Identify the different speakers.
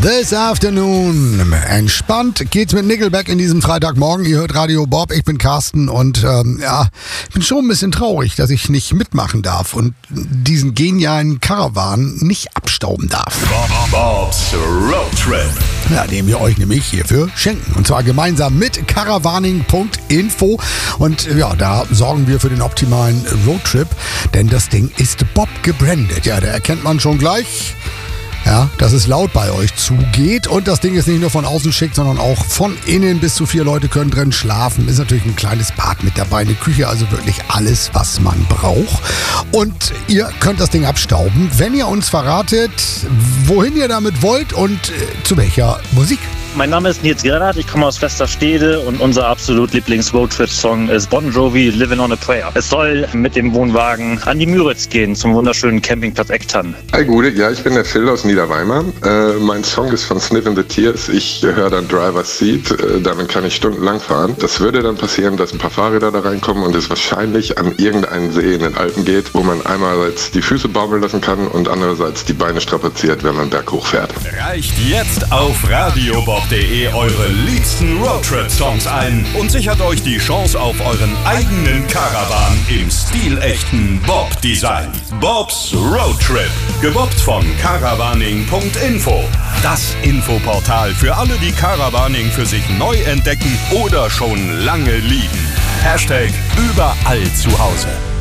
Speaker 1: This Afternoon. Entspannt geht's mit Nickelback in diesem Freitagmorgen. Ihr hört Radio Bob, ich bin Carsten und ich bin schon ein bisschen traurig, dass ich nicht mitmachen darf und diesen genialen Caravan nicht abstauben darf.
Speaker 2: Bob's Road Trip.
Speaker 1: Ja, den wir euch nämlich hierfür schenken. Und zwar gemeinsam mit caravaning.info. Und ja, da sorgen wir für den optimalen Roadtrip, denn das Ding ist Bob gebrandet. Ja, da erkennt man schon gleich, ja, dass es laut bei euch zugeht. Und das Ding ist nicht nur von außen schick, sondern auch von innen. Bis zu 4 Leute können drin schlafen. Ist natürlich ein kleines Bad mit dabei, eine Küche, also wirklich alles, was man braucht. Und ihr könnt das Ding abstauben, wenn ihr uns verratet, wohin ihr damit wollt und zu welcher Musik.
Speaker 3: Mein Name ist Nils Gerhardt, ich komme aus Westerstede und unser absolut Lieblings-Roadtrip-Song ist Bon Jovi, Living on a Prayer. Es soll mit dem Wohnwagen an die Müritz gehen, zum wunderschönen Campingplatz Ecktann.
Speaker 4: Hi Gude, ja, ich bin der Phil aus Niederweimar. Mein Song ist von Sniff and the Tears. Ich höre dann Driver's Seat, damit kann ich stundenlang fahren. Das würde dann passieren, dass ein paar Fahrräder da reinkommen und es wahrscheinlich an irgendeinen See in den Alpen geht, wo man einerseits die Füße baumeln lassen kann und andererseits die Beine strapaziert, wenn man berghoch fährt.
Speaker 2: Reicht jetzt auf radiobob.de eure liebsten Roadtrip-Songs ein und sichert euch die Chance auf euren eigenen Caravan im stilechten Bob-Design. Bob's Road Trip, gebobbt von caravaning.info. Das Infoportal für alle, die Caravaning für sich neu entdecken oder schon lange lieben. #überall zu Hause.